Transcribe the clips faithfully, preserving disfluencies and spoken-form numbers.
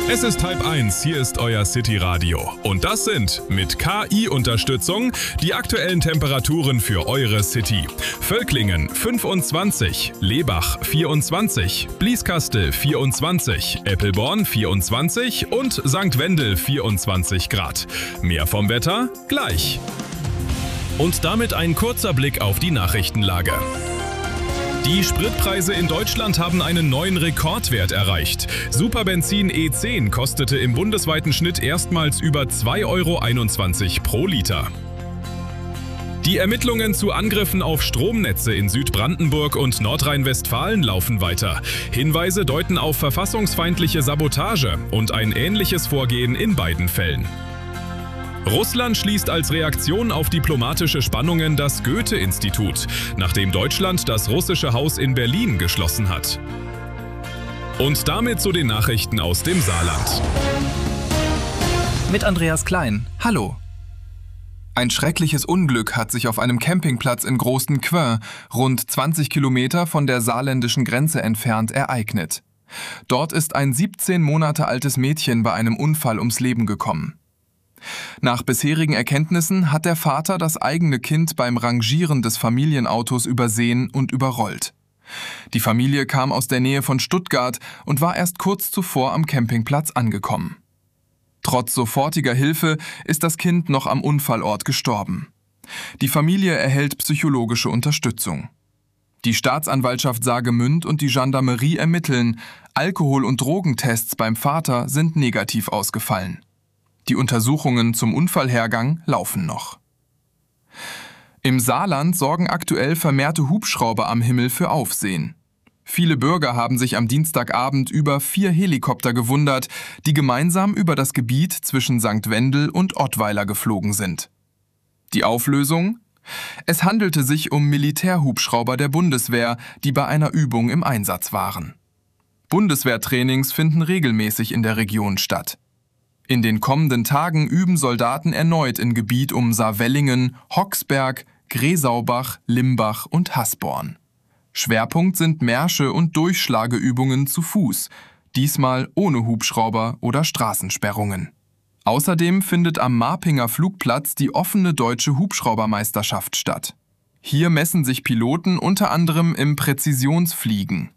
Es ist halb eins, hier ist euer City Radio. Und das sind mit K I-Unterstützung die aktuellen Temperaturen für eure City. Völklingen fünfundzwanzig, Lebach vierundzwanzig, Blieskastel vierundzwanzig, Eppelborn vierundzwanzig und Sankt Wendel vierundzwanzig Grad. Mehr vom Wetter gleich. Und damit ein kurzer Blick auf die Nachrichtenlage. Die Spritpreise in Deutschland haben einen neuen Rekordwert erreicht. Superbenzin E zehn kostete im bundesweiten Schnitt erstmals über zwei Euro einundzwanzig pro Liter. Die Ermittlungen zu Angriffen auf Stromnetze in Südbrandenburg und Nordrhein-Westfalen laufen weiter. Hinweise deuten auf verfassungsfeindliche Sabotage und ein ähnliches Vorgehen in beiden Fällen. Russland schließt als Reaktion auf diplomatische Spannungen das Goethe-Institut, nachdem Deutschland das russische Haus in Berlin geschlossen hat. Und damit zu den Nachrichten aus dem Saarland. Mit Andreas Klein. Hallo. Ein schreckliches Unglück hat sich auf einem Campingplatz in Groß-N'Quin, rund zwanzig Kilometer von der saarländischen Grenze entfernt, ereignet. Dort ist ein siebzehn Monate altes Mädchen bei einem Unfall ums Leben gekommen. Nach bisherigen Erkenntnissen hat der Vater das eigene Kind beim Rangieren des Familienautos übersehen und überrollt. Die Familie kam aus der Nähe von Stuttgart und war erst kurz zuvor am Campingplatz angekommen. Trotz sofortiger Hilfe ist das Kind noch am Unfallort gestorben. Die Familie erhält psychologische Unterstützung. Die Staatsanwaltschaft Saargemünd und die Gendarmerie ermitteln. Alkohol- und Drogentests beim Vater sind negativ ausgefallen. Die Untersuchungen zum Unfallhergang laufen noch. Im Saarland sorgen aktuell vermehrte Hubschrauber am Himmel für Aufsehen. Viele Bürger haben sich am Dienstagabend über vier Helikopter gewundert, die gemeinsam über das Gebiet zwischen Sankt Wendel und Ottweiler geflogen sind. Die Auflösung? Es handelte sich um Militärhubschrauber der Bundeswehr, die bei einer Übung im Einsatz waren. Bundeswehrtrainings finden regelmäßig in der Region statt. In den kommenden Tagen üben Soldaten erneut im Gebiet um Saarwellingen, Hoxberg, Gresaubach, Limbach und Hasborn. Schwerpunkt sind Märsche und Durchschlageübungen zu Fuß, diesmal ohne Hubschrauber oder Straßensperrungen. Außerdem findet am Marpinger Flugplatz die offene deutsche Hubschraubermeisterschaft statt. Hier messen sich Piloten unter anderem im Präzisionsfliegen.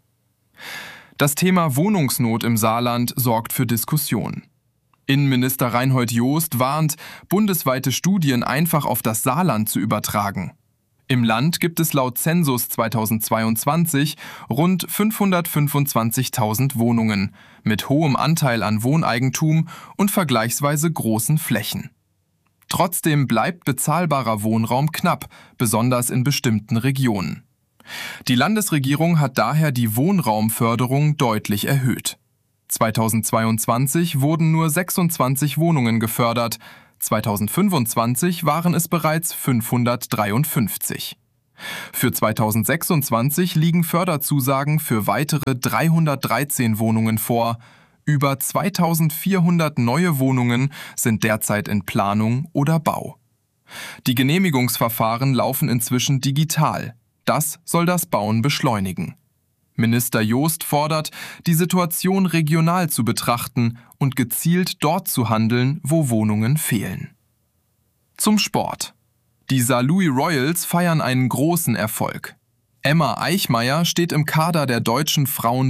Das Thema Wohnungsnot im Saarland sorgt für Diskussion. Innenminister Reinhold Jost warnt, bundesweite Studien einfach auf das Saarland zu übertragen. Im Land gibt es laut Zensus zweitausendzweiundzwanzig rund fünfhundertfünfundzwanzigtausend Wohnungen mit hohem Anteil an Wohneigentum und vergleichsweise großen Flächen. Trotzdem bleibt bezahlbarer Wohnraum knapp, besonders in bestimmten Regionen. Die Landesregierung hat daher die Wohnraumförderung deutlich erhöht. zweitausendzweiundzwanzig wurden nur sechsundzwanzig Wohnungen gefördert, zweitausendfünfundzwanzig waren es bereits fünfhundertdreiundfünfzig. Für zweitausendsechsundzwanzig liegen Förderzusagen für weitere dreihundertdreizehn Wohnungen vor. Über zweitausendvierhundert neue Wohnungen sind derzeit in Planung oder Bau. Die Genehmigungsverfahren laufen inzwischen digital. Das soll das Bauen beschleunigen. Minister Jost fordert, die Situation regional zu betrachten und gezielt dort zu handeln, wo Wohnungen fehlen. Zum Sport. Die Saarlouis Royals feiern einen großen Erfolg. Emma Eichmeyer steht im Kader der deutschen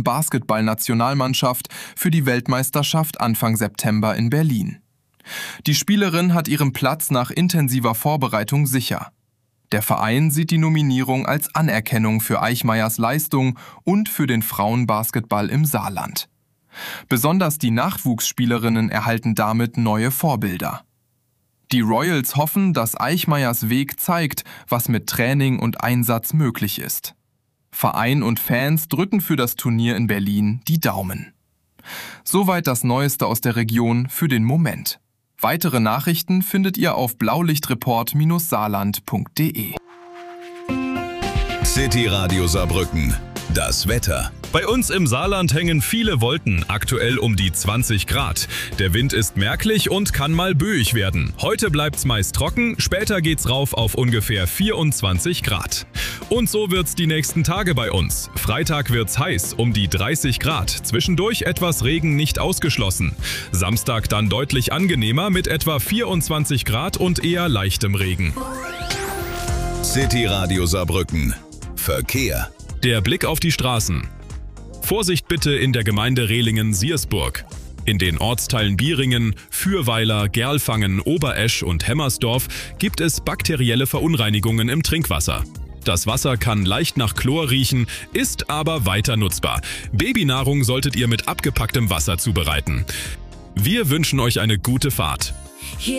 Frauen-Basketball-Nationalmannschaft für die Weltmeisterschaft Anfang September in Berlin. Die Spielerin hat ihren Platz nach intensiver Vorbereitung sicher. Der Verein sieht die Nominierung als Anerkennung für Eichmeyers Leistung und für den Frauenbasketball im Saarland. Besonders die Nachwuchsspielerinnen erhalten damit neue Vorbilder. Die Royals hoffen, dass Eichmeyers Weg zeigt, was mit Training und Einsatz möglich ist. Verein und Fans drücken für das Turnier in Berlin die Daumen. Soweit das Neueste aus der Region für den Moment. Weitere Nachrichten findet ihr auf blaulichtreport saarland punkt de. City Radio Saarbrücken. Das Wetter. Bei uns im Saarland hängen viele Wolken, aktuell um die zwanzig Grad. Der Wind ist merklich und kann mal böig werden. Heute bleibt's meist trocken, später geht's rauf auf ungefähr vierundzwanzig Grad. Und so wird's die nächsten Tage bei uns. Freitag wird's heiß, um die dreißig Grad. Zwischendurch etwas Regen nicht ausgeschlossen. Samstag dann deutlich angenehmer mit etwa vierundzwanzig Grad und eher leichtem Regen. City Radio Saarbrücken. Verkehr. Der Blick auf die Straßen. Vorsicht bitte in der Gemeinde Rehlingen-Siersburg. In den Ortsteilen Bieringen, Fürweiler, Gerlfangen, Oberesch und Hemmersdorf gibt es bakterielle Verunreinigungen im Trinkwasser. Das Wasser kann leicht nach Chlor riechen, ist aber weiter nutzbar. Babynahrung solltet ihr mit abgepacktem Wasser zubereiten. Wir wünschen euch eine gute Fahrt.